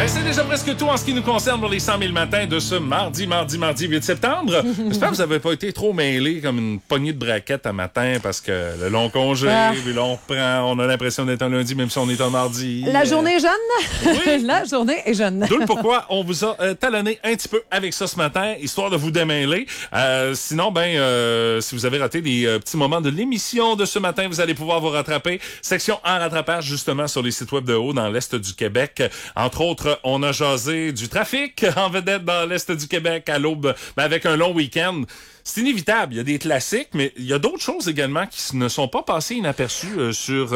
Ben, c'est déjà presque tout en ce qui nous concerne pour les 100 000 matins de ce mardi 8 septembre. J'espère que vous n'avez pas été trop mêlés comme une poignée de braquettes à matin parce que le long congé, puis là on reprend, on a l'impression d'être un lundi même si on est un mardi. La journée est jeune. Oui. La journée est jeune. D'où le pourquoi on vous a talonné un petit peu avec ça ce matin, histoire de vous démêler. Sinon, si vous avez raté des petits moments de l'émission de ce matin, vous allez pouvoir vous rattraper. Section en rattrapage, justement, sur les sites web de haut dans l'Est du Québec. Entre autres, on a jasé du trafic en vedette dans l'Est du Québec à l'aube, avec un long week-end. C'est inévitable. Il y a des classiques, mais il y a d'autres choses également qui ne sont pas passées inaperçues sur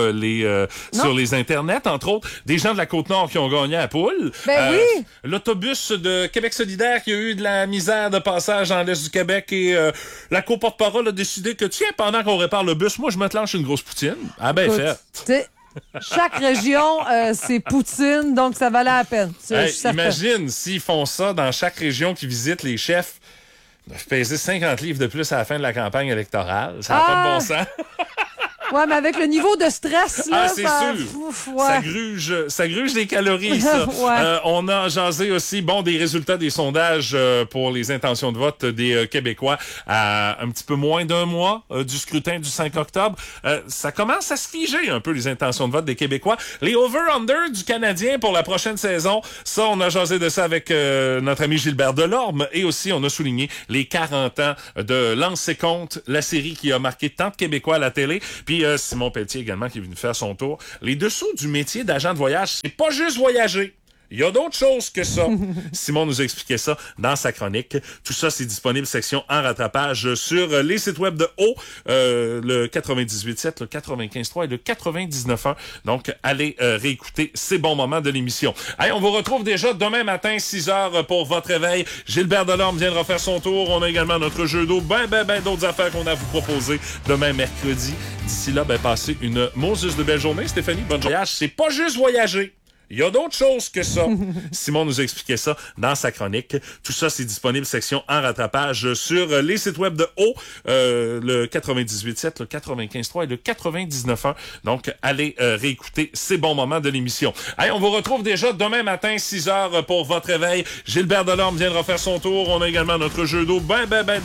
les internets. Entre autres, des gens de la Côte-Nord qui ont gagné à la poule. Oui! L'autobus de Québec solidaire qui a eu de la misère de passage dans l'Est du Québec et la co-porte-parole a décidé que, tiens, pendant qu'on répare le bus, moi, je me clenche une grosse poutine. Ah ben, fait. Chaque région, c'est poutine, donc ça valait la peine. Imagine s'ils font ça dans chaque région qui visite les chefs. Ils doivent peser 50 livres de plus à la fin de la campagne électorale. Ça n'a pas de bon sens. Ouais, mais avec le niveau de stress, là, c'est sûr. Ça gruge les calories, ça. Ouais. On a jasé aussi, des résultats des sondages pour les intentions de vote des Québécois à un petit peu moins d'un mois du scrutin du 5 octobre. Ça commence à se figer un peu, les intentions de vote des Québécois. Les over-under du Canadien pour la prochaine saison, ça, on a jasé de ça avec notre ami Gilbert Delorme. Et aussi, on a souligné les 40 ans de Lance et Compte, la série qui a marqué tant de Québécois à la télé. Puis Simon Pelletier également qui est venu faire son tour. Les dessous du métier d'agent de voyage, c'est pas juste voyager. Il y a d'autres choses que ça. Simon nous a expliqué ça dans sa chronique. Tout ça, c'est disponible section en rattrapage sur les sites web de haut, le 98.7, le 95.3 et le 99.1. Donc, allez réécouter ces bons moments de l'émission. Allez, on vous retrouve déjà demain matin, 6h pour votre réveil. Gilbert Delorme viendra faire son tour. On a également notre jeu d'eau. Ben d'autres affaires qu'on a à vous proposer demain mercredi. D'ici là, passez une Moses de belle journée. Stéphanie, bonne voyage. C'est pas juste voyager. Il y a d'autres choses que ça. Simon nous a expliqué ça dans sa chronique. Tout ça, c'est disponible section en rattrapage sur les sites web de haut, le 98.7, le 95.3 et le 99.1. Donc, allez réécouter ces bons moments de l'émission. Allez, on vous retrouve déjà demain matin, 6h pour votre réveil. Gilbert Delorme viendra faire son tour. On a également notre jeu d'eau. Ben